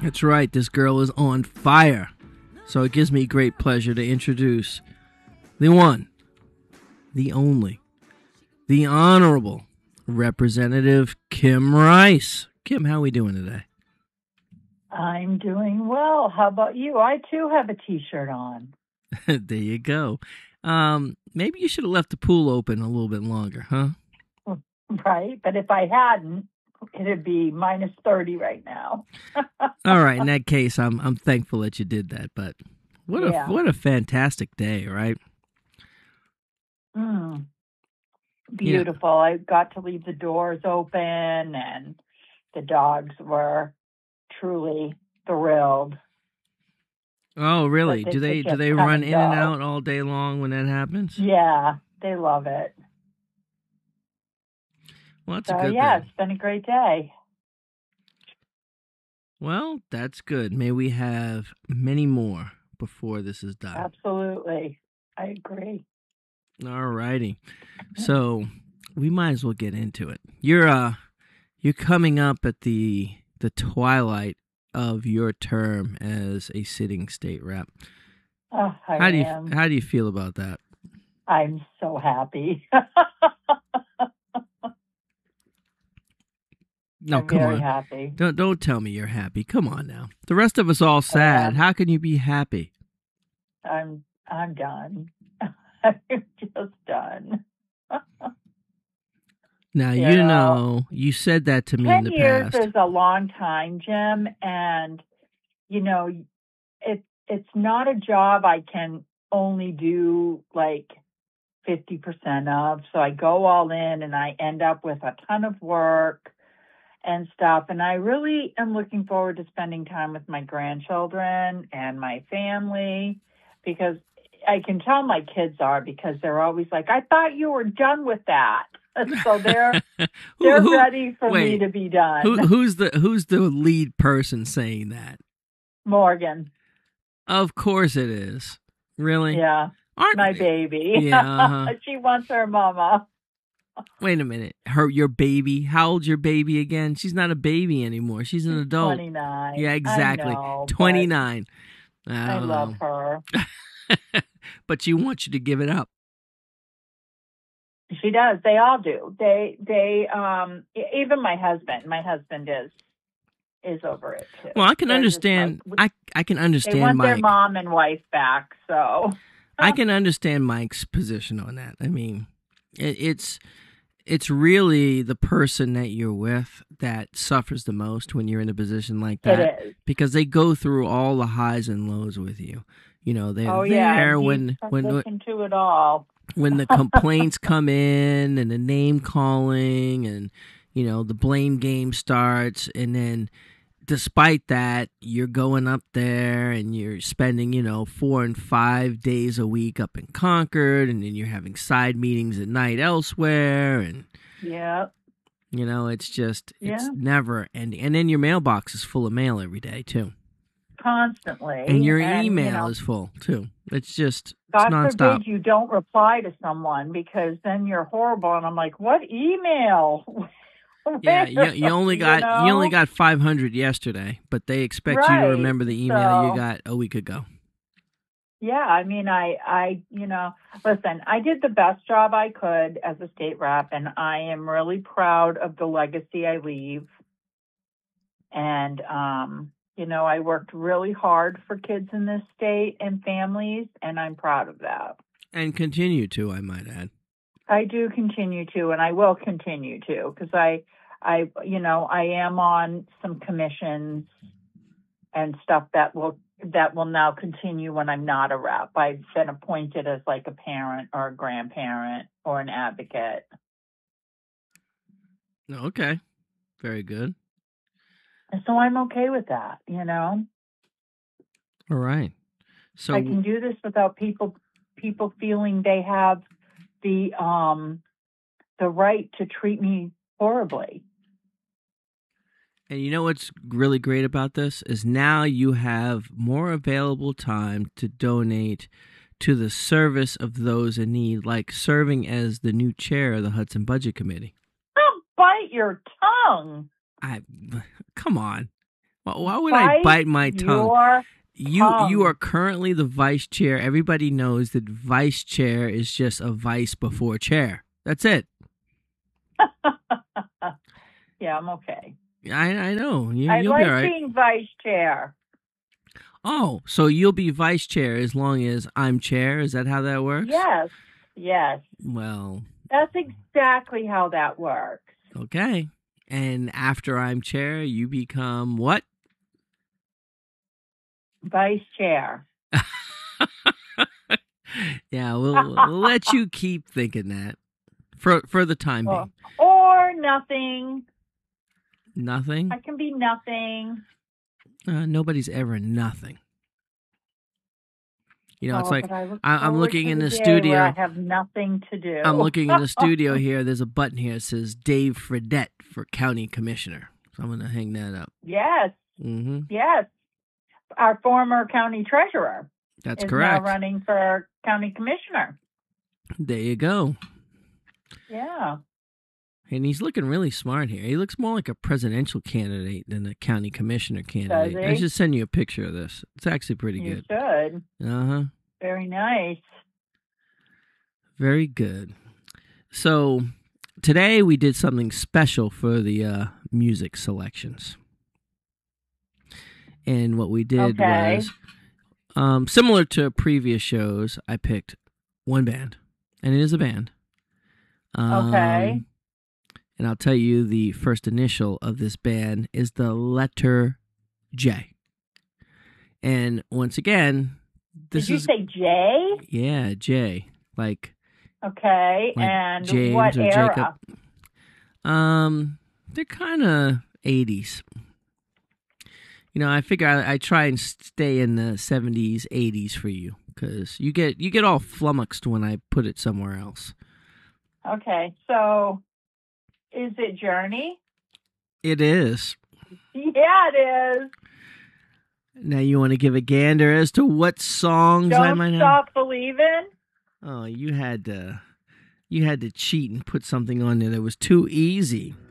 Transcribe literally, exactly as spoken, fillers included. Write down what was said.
That's right. This girl is on fire. So it gives me great pleasure to introduce the one, the only, the Honorable Representative Kim Rice. Kim, how are we doing today? I'm doing well. How about you? I, too, have a T-shirt on. There you go. Um, maybe you should have left the pool open a little bit longer, huh? Right, but if I hadn't, it'd be minus thirty right now. All right, in that case, I'm I'm thankful that you did that. But what Yeah. a what a fantastic day, right? Mm. Beautiful. Yeah. I got to leave the doors open, and the dogs were truly thrilled. Oh, really? They do they do they run in and out all day long when that happens? Yeah, they love it. Well, that's so, a good yeah, thing. It's been a great day. Well, that's good. May we have many more before this is done. Absolutely. I agree. All righty. So we might as well get into it. You're uh you're coming up at the the twilight of your term as a sitting state rep. Oh, I how do you am. how do you feel about that? I'm so happy. No, I'm come very on. happy. Don't don't tell me you're happy. Come on now. The rest of us all sad. Um, How can you be happy? I'm I'm done. I'm just done. Now you, you know, know you said that to me in the Ten years past. is a long time, Jim, and you know it it's not a job I can only do like fifty percent of. So I go all in, and I end up with a ton of work and stuff. And I really am looking forward to spending time with my grandchildren and my family, because I can tell my kids are, because they're always like, I thought you were done with that. So they're who, they're who, ready for wait, me to be done. Who, who's the who's the lead person saying that? Morgan. Of course it is. Really? Yeah. Aren't my baby. Yeah. Uh-huh. She wants her mama. Wait a minute. Her your baby. How old's your baby again? She's not a baby anymore. She's an adult. twenty-nine. Yeah, exactly. I know, twenty-nine. I, I love know. her. But you want you to give it up. She does. They all do. They they um even my husband. My husband is is over it too. Well, I can They're understand. like, I I can understand. They want Mike. their mom and wife back. So I can understand Mike's position on that. I mean, it, it's it's really the person that you're with that suffers the most when you're in a position like that. It is. Because they go through all the highs and lows with you. You know, they're oh, yeah. there and when when listen to it all. when the complaints come in and the name calling and, you know, the blame game starts. And then despite that, you're going up there and you're spending, you know, four and five days a week up in Concord. And then you're having side meetings at night elsewhere. And, yeah, you know, it's just, it's yeah. never ending. And then your mailbox is full of mail every day, too. Constantly. And your and, email you know, is full, too. It's just, God it's nonstop. forbid you don't reply to someone, because then you're horrible. And I'm like, what email? Yeah, you, you only got you, know? you only got five hundred yesterday, but they expect right. you to remember the email so, you got a week ago. Yeah, I mean, I, I, you know, listen, I did the best job I could as a state rep, and I am really proud of the legacy I leave. And, um, you know, I worked really hard for kids in this state and families, and I'm proud of that. And continue to, I might add. I do continue to, and I will continue to, because I, I, you know, I am on some commissions and stuff that will that will now continue when I'm not a rep. I've been appointed as like a parent or a grandparent or an advocate. Okay, very good. So I'm okay with that, you know. All right. So I can do this without people people feeling they have the um the right to treat me horribly. And you know what's really great about this is now you have more available time to donate to the service of those in need, like serving as the new chair of the Hudson Budget Committee. Don't bite your tongue. I come on. Why, why would I bite my tongue? Your You tongue. you are currently the vice chair. Everybody knows that vice chair is just a vice before chair. That's it. Yeah, I'm okay. I I know. You, I you'll like be all right. being vice chair. Oh, so you'll be vice chair as long as I'm chair? Is that how that works? Yes, yes. Well, That's exactly how that works. okay. And after I'm chair, you become what? Vice chair. Yeah, we'll, we'll let you keep thinking that for for the time Or, being. or nothing. Nothing. I can be nothing. Uh, nobody's ever nothing. You know, it's Oh, like but I look I, I'm forward looking to in the the day studio. where I have nothing to do. I'm looking in the studio here. There's a button here that says Dave Fredette for County Commissioner. So I'm going to hang that up. Yes, Mm-hmm. yes. Our former county treasurer That's is correct. now running for county commissioner. There you go. Yeah. And he's looking really smart here. He looks more like a presidential candidate than a county commissioner candidate. Does I he? should send you a picture of this. It's actually pretty You good. should. Uh-huh. Very nice. Very good. So today we did something special for the uh, music selections. And what we did Okay. was, um, similar to previous shows, I picked one band. And it is a band. Um, Okay. And I'll tell you the first initial of this band is the letter J. And once again, this Did you is... say Jay? Yeah, J. Like... Okay. Like and James what or era? Jacob. Um, they're kind of eighties. You know, I figure I, I try and stay in the seventies, eighties for you because you get you get all flummoxed when I put it somewhere else. Okay. So is it Journey? It is. Yeah, it is. Now you want to give a gander as to what songs Don't I might Stop Believing? have? Oh, you had to, you had to cheat and put something on there that was too easy.